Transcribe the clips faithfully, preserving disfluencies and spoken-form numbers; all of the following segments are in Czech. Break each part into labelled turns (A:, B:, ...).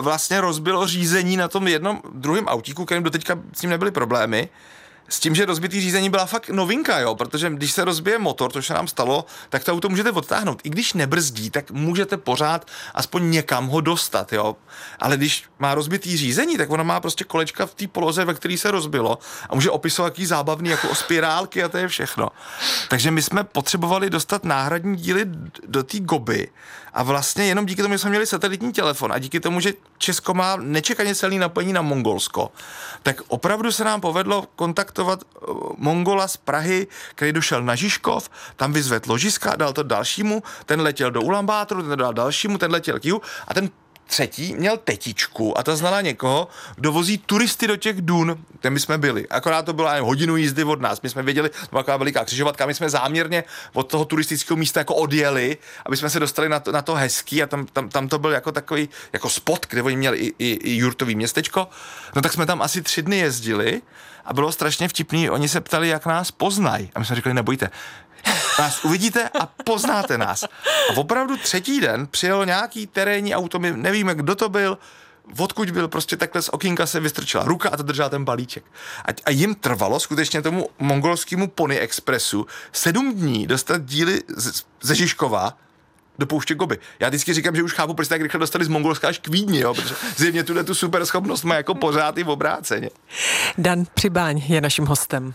A: vlastně rozbilo řízení na tom jednom druhém autíku, kterým doteďka s tím nebyly problémy. S tím, že rozbitý řízení byla fakt novinka, jo, protože když se rozbije motor, to se nám stalo, tak to auto můžete odtáhnout. I když nebrzdí, tak můžete pořád aspoň někam ho dostat, jo. Ale když má rozbitý řízení, tak ona má prostě kolečka v té poloze, ve které se rozbilo a může opisovat jaký zábavný jako o spirálky a to je všechno. Takže my jsme potřebovali dostat náhradní díly do té goby a vlastně jenom díky tomu, že jsme měli satelitní telefon a díky tomu, že Česko má nečekaně silný napojení na Mongolsko, tak opravdu se nám povedlo kontaktovat Mongola z Prahy, který došel na Žižkov, tam vyzvedl ložiska, dal to dalšímu, ten letěl do Ulaanbátoru, ten dal dalšímu, ten letěl k jihu a ten třetí měl tetičku a ta znala někoho, kdo vozí turisty do těch dun, kde my jsme byli. Akorát to byla hodinu jízdy od nás. My jsme věděli, to byla taková veliká křižovatka, my jsme záměrně od toho turistického místa jako odjeli, aby jsme se dostali na to, na to hezký a tam, tam, tam to byl jako takový jako spot, kde oni měli i, i, i jurtový městečko. No tak jsme tam asi tři dny jezdili a bylo strašně vtipný. Oni se ptali, jak nás poznají. A my jsme řekli, nebojte, nás uvidíte a poznáte nás. A opravdu třetí den přijelo nějaký terénní auto, my nevíme, kdo to byl, odkud byl, prostě takhle z okýnka se vystrčila ruka a to držela ten balíček. A, a jim trvalo skutečně tomu mongolskému Pony Expressu sedm dní dostat díly z, ze Žižkova do pouště Gobi. Já vždycky říkám, že už chápu, proč tak rychle dostali z Mongolska až k Vídni, jo, protože zjevně tuhle tu super schopnost má jako pořád i v obráceně.
B: Dan Přibáň je naším hostem.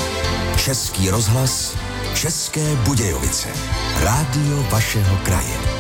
C: Český rozhlas, České Budějovice. Rádio vašeho kraje.